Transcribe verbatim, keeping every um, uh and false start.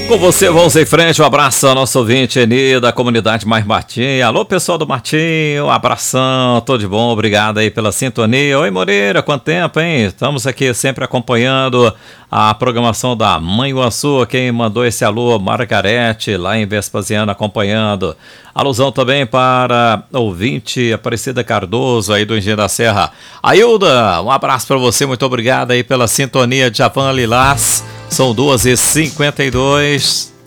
Com você, vamos em frente. Um abraço ao nosso ouvinte Eni, da comunidade Mais Martim. Alô, pessoal do Martim, um abração, tudo de bom, obrigado aí pela sintonia. Oi, Moreira, quanto tempo, hein? Estamos aqui sempre acompanhando a programação da Mãe Uaçu. Quem mandou esse alô, Margarete, lá em Vespasiano, acompanhando. Alusão também para ouvinte Aparecida Cardoso, aí do Engenho da Serra. Ailda, um abraço para você, muito obrigado aí pela sintonia de Javan Lilás. São duas e cinquenta e dois.